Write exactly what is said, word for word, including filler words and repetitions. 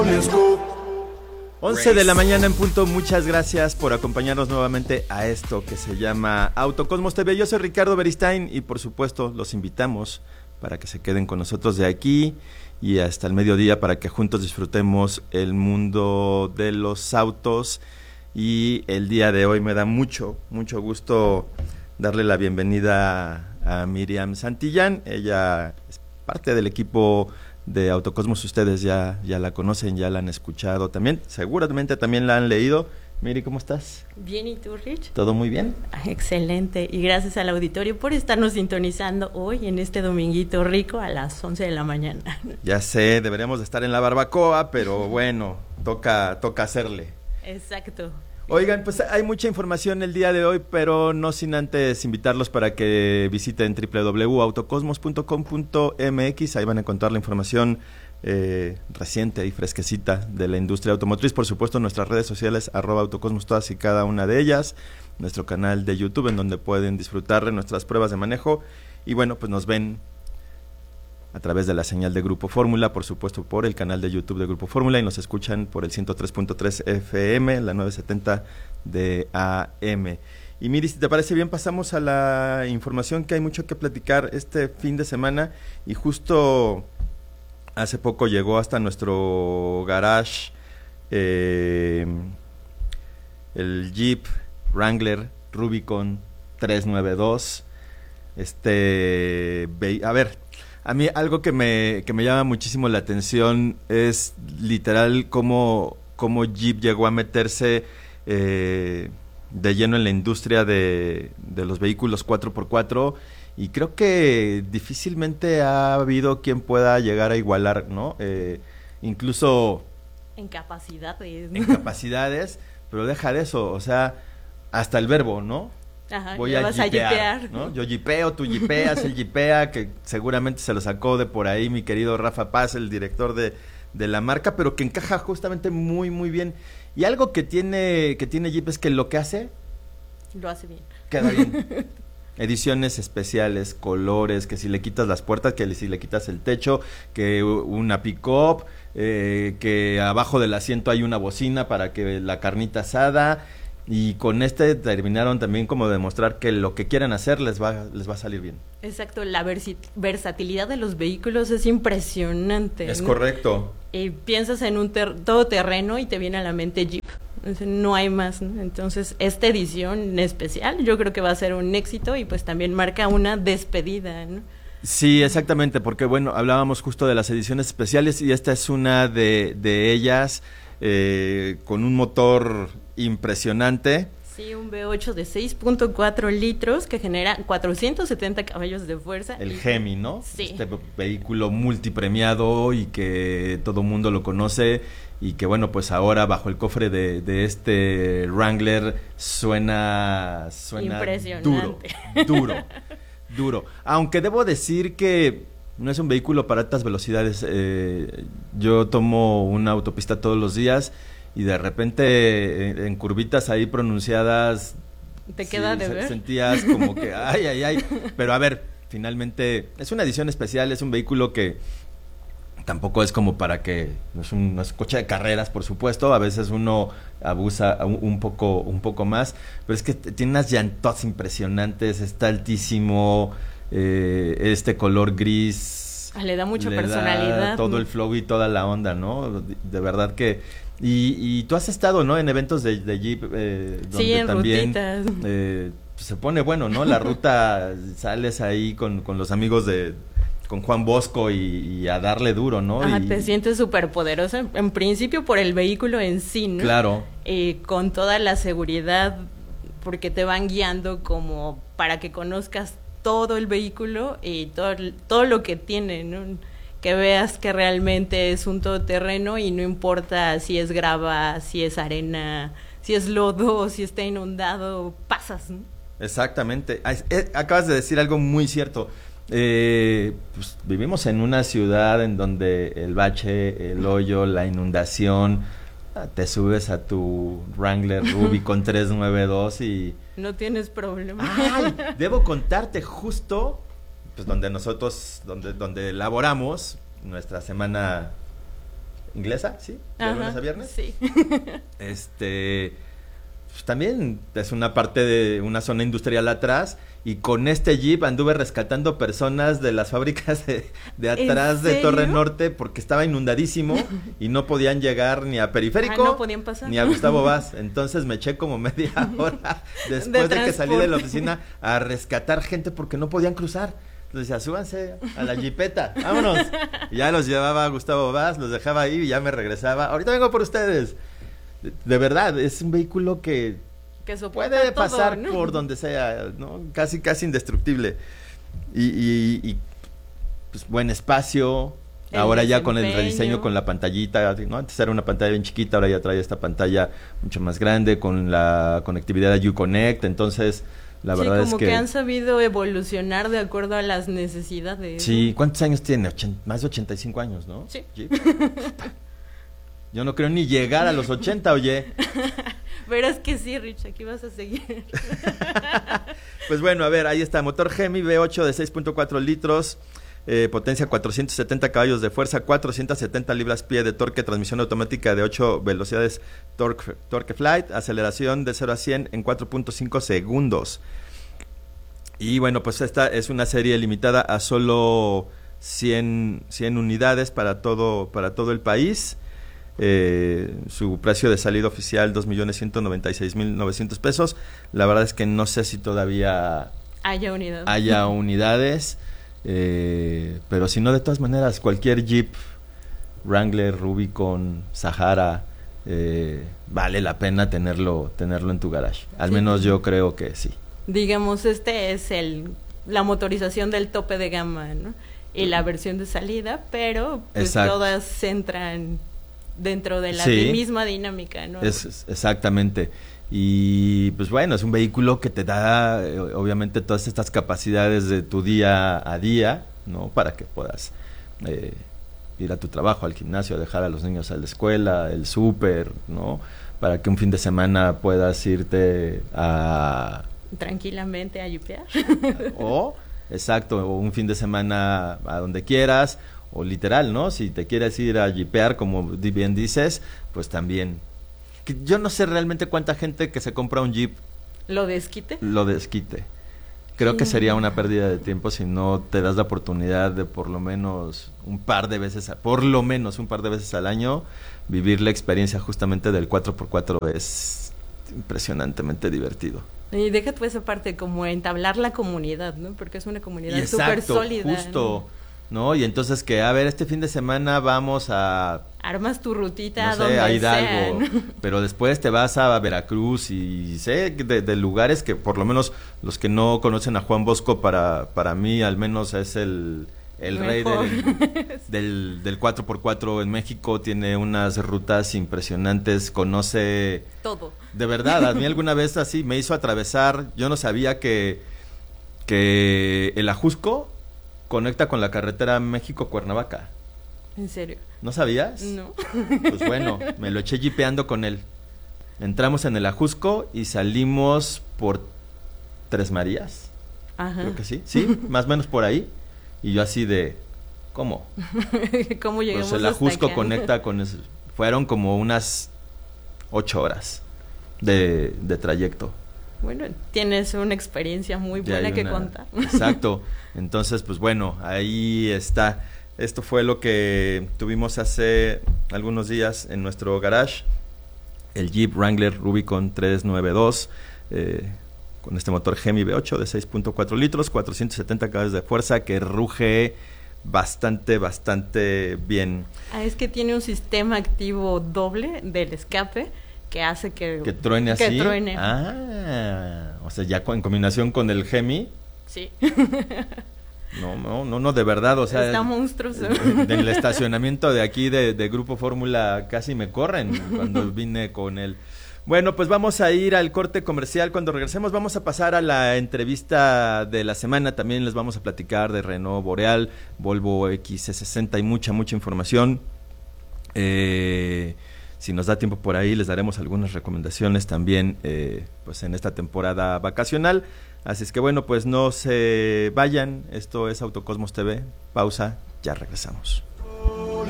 once de la mañana en punto, muchas gracias por acompañarnos nuevamente a esto que se llama Autocosmos T V. Yo soy Ricardo Beristain y por supuesto los invitamos para que se queden con nosotros de aquí y hasta el mediodía para que juntos disfrutemos el mundo de los autos. Y el día de hoy me da mucho, mucho gusto darle la bienvenida a Miriam Santillán. Ella es parte del equipo de Autocosmos. Ustedes ya, ya la conocen, ya la han escuchado también, seguramente también la han leído. Miri, ¿cómo estás? Bien, ¿y tú, Rich? ¿Todo muy bien? Excelente, y gracias al auditorio por estarnos sintonizando hoy en este dominguito rico a las once de la mañana. Ya sé, deberíamos de estar en la barbacoa, pero bueno, toca, toca hacerle. Exacto. Oigan, pues hay mucha información el día de hoy, pero no sin antes invitarlos para que visiten doble u doble u doble u punto autocosmos punto com punto m x. Ahí van a encontrar la información eh, reciente y fresquecita de la industria automotriz. Por supuesto, nuestras redes sociales, arroba autocosmos, todas y cada una de ellas. Nuestro canal de YouTube, en donde pueden disfrutar de nuestras pruebas de manejo. Y bueno, pues nos ven a través de la señal de Grupo Fórmula, por supuesto por el canal de YouTube de Grupo Fórmula, y nos escuchan por el ciento tres punto tres F M, la novecientos setenta de A M. Y Miri, si te parece bien, pasamos a la información, que hay mucho que platicar este fin de semana, y justo hace poco llegó hasta nuestro garage eh, el Jeep Wrangler Rubicon trescientos noventa y dos. Este, a ver, a mí algo que me, que me llama muchísimo la atención es literal cómo, cómo Jeep llegó a meterse eh, de lleno en la industria de, de los vehículos cuatro por cuatro, y creo que difícilmente ha habido quien pueda llegar a igualar, ¿no? Eh, incluso en capacidades. En capacidades, pero deja de eso, o sea, hasta el verbo, ¿no? Ajá, voy a vas jipear, a jipear, ¿no? Yo jipeo, tú jipeas, él jipea, que seguramente se lo sacó de por ahí mi querido Rafa Paz, el director de, de la marca, pero que encaja justamente muy, muy bien. Y algo que tiene, que tiene Jeep es que lo que hace... Lo hace bien. Queda bien. Ediciones especiales, colores, que si le quitas las puertas, que si le quitas el techo, que una pick-up, eh, que abajo del asiento hay una bocina para que la carnita asada... Y con este terminaron también como demostrar que lo que quieran hacer les va, les va a salir bien. Exacto, la versi- versatilidad de los vehículos es impresionante. Es ¿no? correcto. Y piensas en un ter- todoterreno y te viene a la mente Jeep. No hay más, ¿no? Entonces, esta edición especial yo creo que va a ser un éxito y pues también marca una despedida, ¿no? Sí, exactamente, porque bueno, hablábamos justo de las ediciones especiales y esta es una de, de ellas, eh, con un motor impresionante. Sí, un V ocho de seis punto cuatro litros que genera cuatrocientos setenta caballos de fuerza. El Hemi, ¿no? Sí. Este vehículo multipremiado y que todo mundo lo conoce y que bueno, pues ahora bajo el cofre de, de este Wrangler suena, suena duro, duro, duro. Aunque debo decir que no es un vehículo para altas velocidades. Eh, yo tomo una autopista todos los días y de repente en, en curvitas ahí pronunciadas te queda sí, de ver, sentías como que ay, ay, ay, pero a ver, finalmente es una edición especial, es un vehículo que tampoco es como para que, no es un, no es coche de carreras, por supuesto, a veces uno abusa un, un poco un poco más, pero es que tiene unas llantas impresionantes, está altísimo, eh, este color gris ah, le da mucha le personalidad, da todo ¿no? el flow y toda la onda, ¿no? De, de verdad que y, y tú has estado, ¿no? En eventos de, de Jeep, eh, donde sí, en también rutitas. Eh, se pone bueno, ¿no? La ruta, sales ahí con, con los amigos de, con Juan Bosco y, y a darle duro, ¿no? Ah, y, te sientes súper poderosa, en principio por el vehículo en sí, ¿no? Claro. Eh, con toda la seguridad, porque te van guiando como para que conozcas todo el vehículo y todo, todo lo que tiene, ¿no? Que veas que realmente es un todoterreno y no importa si es grava, si es arena, si es lodo, si está inundado, pasas, ¿no? Exactamente. Acabas de decir algo muy cierto. Eh, pues vivimos en una ciudad en donde el bache, el hoyo, la inundación, te subes a tu Wrangler Rubicon trescientos noventa y dos y... no tienes problema. Ay, debo contarte justo... pues donde nosotros, donde, donde elaboramos nuestra semana inglesa, ¿sí? De Ajá, lunes a viernes. Sí. Este, pues también es una parte de una zona industrial atrás, y con este Jeep anduve rescatando personas de las fábricas de, de atrás de Torre Norte, porque estaba inundadísimo y no podían llegar ni a Periférico, ah, no podían pasar, ni a Gustavo Vaz. Entonces me eché como media hora después de, de que salí de la oficina a rescatar gente porque no podían cruzar. Les decía, súbanse a la jipeta, vámonos. Y ya los llevaba a Gustavo Vaz, los dejaba ahí y ya me regresaba. Ahorita vengo por ustedes. De, de verdad, es un vehículo que, que puede pasar todo, ¿no? por donde sea, ¿no? Casi, casi indestructible. Y, y, y pues buen espacio. El ahora ya con el rediseño, con la pantallita, ¿no? Antes era una pantalla bien chiquita, ahora ya trae esta pantalla mucho más grande, con la conectividad de Uconnect, entonces... La sí, verdad como es que... que han sabido evolucionar de acuerdo a las necesidades. Sí, ¿cuántos años tiene? Ochen... Más de ochenta y cinco años, ¿no? Sí. Yo no creo ni llegar a los ochenta, oye. Pero es que sí, Rich, aquí vas a seguir. Pues bueno, a ver, ahí está, motor Hemi V ocho de seis punto cuatro litros, eh, potencia cuatrocientos setenta caballos de fuerza, cuatrocientas setenta libras-pie de torque, transmisión automática de ocho velocidades, torque, torque flight, aceleración de cero a cien en cuatro punto cinco segundos. Y bueno, pues esta es una serie limitada a solo cien, cien unidades para todo, para todo el país. Eh, su precio de salida oficial dos millones ciento noventa y seis mil novecientos pesos. La verdad es que no sé si todavía haya unidades, haya unidades eh, pero si no, de todas maneras, cualquier Jeep Wrangler, Rubicon, Sahara, eh, vale la pena tenerlo tenerlo en tu garage. Al sí. menos yo creo que sí. Digamos, este es el la motorización del tope de gama, ¿no? Y la versión de salida, pero pues Exacto. todas entran dentro de la sí. misma dinámica, ¿no? Es, es, exactamente. Y pues bueno, es un vehículo que te da eh, obviamente todas estas capacidades de tu día a día, ¿no? Para que puedas eh, ir a tu trabajo, al gimnasio, dejar a los niños a la escuela, el súper, ¿no? Para que un fin de semana puedas irte a... tranquilamente a yupear. O, exacto, o un fin de semana a donde quieras, o literal, ¿no? Si te quieres ir a jipear, como bien dices, pues también. Que yo no sé realmente cuánta gente que se compra un Jeep lo desquite. Lo desquite. Creo sí. que sería una pérdida de tiempo si no te das la oportunidad de por lo menos un par de veces, por lo menos un par de veces al año, vivir la experiencia justamente del cuatro por cuatro. Es impresionantemente divertido. Y déjate pues esa parte, como entablar la comunidad, ¿no? Porque es una comunidad súper sólida. Justo, ¿no? ¿no? Y entonces que, a ver, este fin de semana vamos a... armas tu rutita no sé, donde a Hidalgo, sea, ¿no? Pero después te vas a Veracruz y sé de, de lugares que por lo menos los que no conocen a Juan Bosco, para, para mí al menos es el... el rey del, del, del cuatro por cuatro en México, tiene unas rutas impresionantes, conoce... todo. De verdad, a mí alguna vez así me hizo atravesar, yo no sabía que, que el Ajusco conecta con la carretera México-Cuernavaca. ¿En serio? ¿No sabías? No. Pues bueno, me lo eché jipeando con él. Entramos en el Ajusco y salimos por Tres Marías. Ajá. Creo que sí, sí, más o menos por ahí. Y yo así de, ¿cómo? ¿Cómo llegamos pues el Ajusco conecta con eso. Fueron como unas ocho horas de, de trayecto. Bueno, tienes una experiencia muy buena que una, contar. Exacto. Entonces, pues bueno, ahí está. Esto fue lo que tuvimos hace algunos días en nuestro garage. El Jeep Wrangler Rubicon trescientos noventa y dos. Eh, con este motor Hemi V ocho de seis punto cuatro litros, cuatrocientos setenta caballos de fuerza, que ruge bastante, bastante bien. Ah, es que tiene un sistema activo doble del escape que hace que... ¿Que truene así? Que truene. Ah, o sea, ya en combinación con el Hemi. Sí. No, no, no, no, de verdad, o sea... Está monstruoso. En el estacionamiento de aquí de, de Grupo Fórmula casi me corren cuando vine con él. Bueno, pues vamos a ir al corte comercial. Cuando regresemos vamos a pasar a la entrevista de la semana. También les vamos a platicar de Renault Boreal, Volvo X C sesenta y mucha, mucha información. Eh, si nos da tiempo por ahí les daremos algunas recomendaciones también eh, pues en esta temporada vacacional. Así es que bueno, pues no se vayan. Esto es Autocosmos T V. Pausa, ya regresamos.